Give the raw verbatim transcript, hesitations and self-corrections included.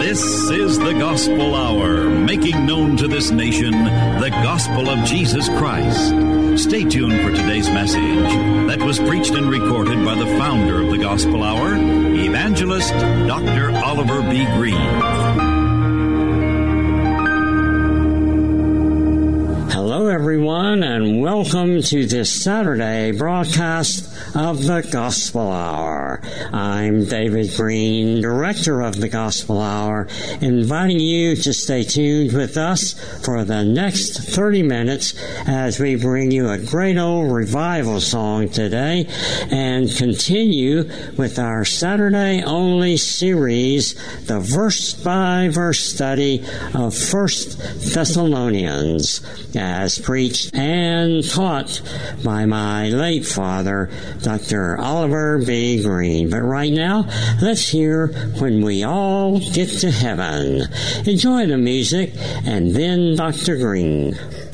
This is the Gospel Hour, making known to this nation the gospel of Jesus Christ. Stay tuned for today's message that was preached and recorded by the founder of the Gospel Hour, Evangelist Doctor Oliver B. Green. Hello, everyone, and welcome to this Saturday broadcast of the Gospel Hour. I'm David Green, Director of the Gospel Hour, inviting you to stay tuned with us for the next thirty minutes as we bring you a great old revival song today and continue with our Saturday-only series, the verse-by-verse study of First Thessalonians, as preached and taught by my late father, Doctor Oliver B. Green. But right now, let's hear When We All Get to Heaven. Enjoy the music, and then Doctor Green.